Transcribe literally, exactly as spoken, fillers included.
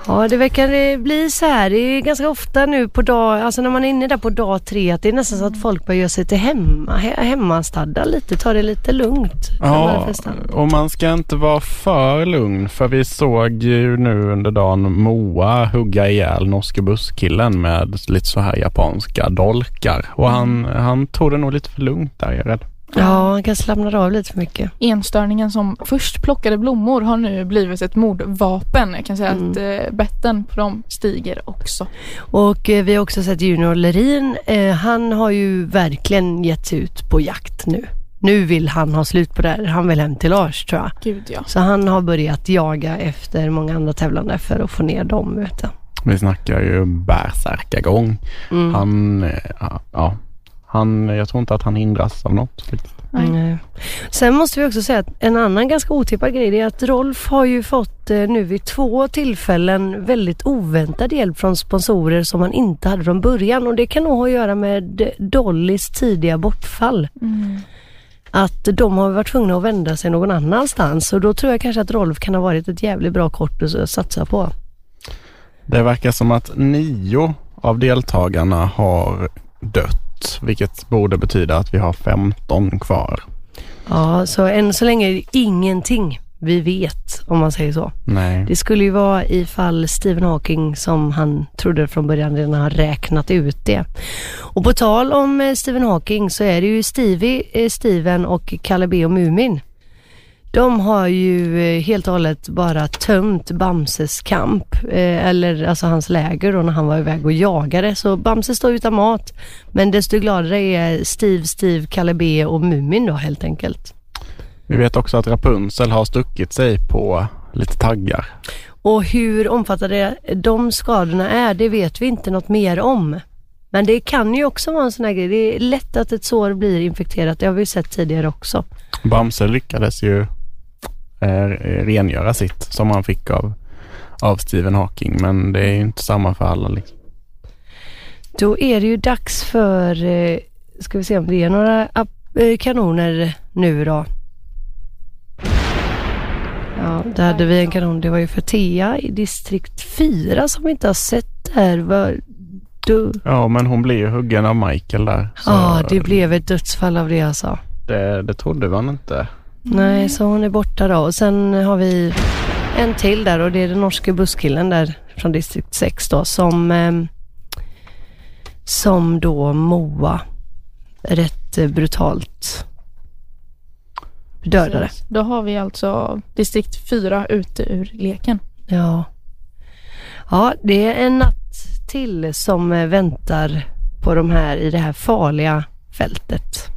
Ja, det verkar bli så här. Det är ganska ofta nu på dag, alltså när man är inne där på dag tre, att det är nästan så att folk börjar göra sig till hemma, he- hemmastadda lite, ta det lite lugnt. Ja, och man ska inte vara för lugn, för vi såg ju nu under dagen Moa hugga ihjäl norske busskillen med lite så här japanska dolkar. Och han, han tog det nog lite för lugnt där, jag är rädd. Ja, han kan slappna av lite för mycket. Enstörningen som först plockade blommor har nu blivit ett mordvapen. Jag kan säga mm. att eh, betten på dem stiger också. Och eh, vi har också sett Junior Lerin. Eh, han har ju verkligen gett sig ut på jakt nu. Nu vill han ha slut på det här. Han vill hem till Lars, tror jag. Gud, ja. Så han har börjat jaga efter många andra tävlande för att få ner dem ute. Vi snackar ju bärsärkagång. Mm. Han, ja, ja. Han, jag tror inte att han hindras av något. Nej. Sen måste vi också säga att en annan ganska otippad grej är att Rolf har ju fått eh, nu vid två tillfällen väldigt oväntad hjälp från sponsorer som han inte hade från början. Och det kan nog ha att göra med Dollys tidiga bortfall. Mm. Att de har varit tvungna att vända sig någon annanstans. Och då tror jag kanske att Rolf kan ha varit ett jävligt bra kort att satsa på. Det verkar som att nio av deltagarna har dött. Vilket borde betyda att vi har femton kvar. Ja, så än så länge är det ingenting vi vet, om man säger så. Nej. Det skulle ju vara ifall Stephen Hawking, som han trodde från början, redan har räknat ut det. Och på tal om Stephen Hawking så är det ju Stevie, Steven och Kalle B och Mumin. De har ju helt och hållet bara tömt Bamses kamp, eh, eller alltså hans läger då, när han var iväg och jagade. Så Bamse står utan mat, men desto gladare är Steve, Steve, Kalle B och Mumin då, helt enkelt. Vi vet också att Rapunzel har stuckit sig på lite taggar. Och hur omfattande de skadorna är, det vet vi inte något mer om. Men det kan ju också vara en sån här grej. Det är lätt att ett sår blir infekterat, det har vi sett tidigare också. Bamse lyckades ju eh, rengöra sitt som han fick av, av Stephen Hawking, men det är ju inte samma för alla liksom. Då är det ju dags för, eh, ska vi se om det är några eh, kanoner nu då. Ja, där hade vi en kanon, det var ju för Thea i distrikt fyra som vi inte har sett där. Var du... Ja, men hon blev ju huggen av Michael där. Så... Ja, det blev ett dödsfall av det alltså. Det, det trodde man inte. Nej, så hon är borta då. Och sen har vi en till där, och det är den norske busskillen där från distrikt sex då, som eh, som då Moa rätt eh, brutalt dödade. Precis. Då har vi alltså distrikt fyra ute ur leken. Ja. Ja, det är en natt till som väntar på de här i det här farliga fältet.